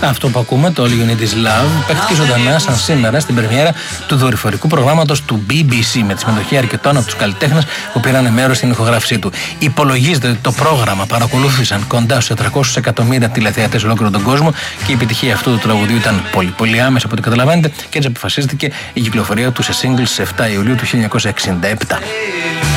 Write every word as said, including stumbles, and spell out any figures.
Αυτό που ακούμε, το All You Need Is Love, παίχτηκε ζωντανά σαν σήμερα στην πρεμιέρα του δορυφορικού προγράμματος του μπι μπι σι με τη συμμετοχή αρκετών από τους καλλιτέχνες που πήραν μέρος στην ηχογράφησή του. Υπολογίζεται ότι το πρόγραμμα παρακολούθησαν κοντά στους τετρακόσια εκατομμύρια τηλεθεατές ολόκληρο τον κόσμο και η επιτυχία αυτού του τραγουδιού ήταν πολύ, πολύ άμεση από ό,τι καταλαβαίνετε και έτσι αποφασίστηκε η κυκλοφορία του σε singles στις εφτά Ιουλίου του χίλια εννιακόσια εξήντα επτά.